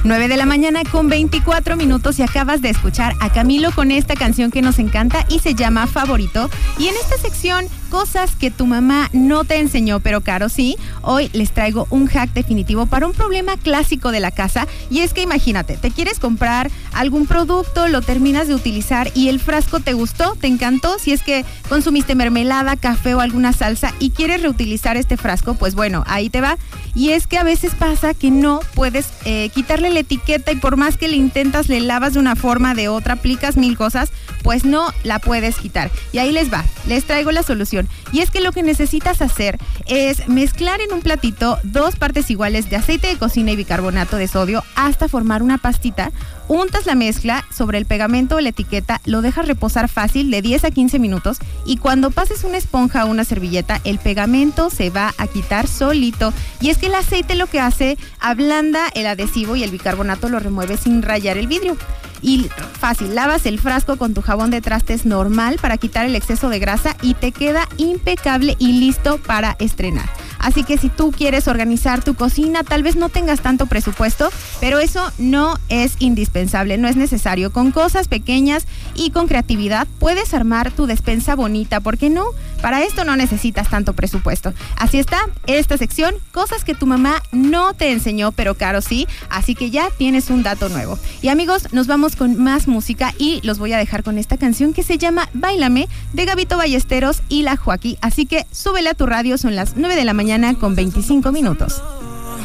9 de la mañana con 24 minutos y acabas de escuchar a Camilo con esta canción que nos encanta y se llama Favorito. Y en esta sección, cosas que tu mamá no te enseñó, pero Caro sí, hoy les traigo un hack definitivo para un problema clásico de la casa. Y es que imagínate, te quieres comprar algún producto, lo terminas de utilizar y el frasco te gustó, te encantó. Si es que consumiste mermelada, café o alguna salsa y quieres reutilizar este frasco, pues bueno, ahí te va. Y es que a veces pasa que no puedes quitarle la etiqueta y por más que le intentas, le lavas de una forma, de otra, aplicas mil cosas, pues no la puedes quitar. Y ahí les va, les traigo la solución. Y es que lo que necesitas hacer es mezclar en un platito 2 partes iguales de aceite de cocina y bicarbonato de sodio hasta formar una pastita. Untas la mezcla sobre el pegamento o la etiqueta, lo dejas reposar fácil de 10 a 15 minutos y cuando pases una esponja o una servilleta, el pegamento se va a quitar solito. Y es que el aceite lo que hace, ablanda el adhesivo y el bicarbonato lo remueve sin rayar el vidrio. Y fácil, lavas el frasco con tu jabón de trastes normal para quitar el exceso de grasa y te queda impecable y listo para estrenar. Así que si tú quieres organizar tu cocina, tal vez no tengas tanto presupuesto, pero eso no es indispensable, no es necesario. Con cosas pequeñas y con creatividad puedes armar tu despensa bonita, ¿por qué no? Para esto no necesitas tanto presupuesto. Así está esta sección, cosas que tu mamá no te enseñó, pero Caro sí, así que ya tienes un dato nuevo. Y amigos, nos vamos con más música y los voy a dejar con esta canción que se llama Báilame, de Gabito Ballesteros y La Joaquí. Así que súbele a tu radio, son las 9 de la mañana con 25 minutos.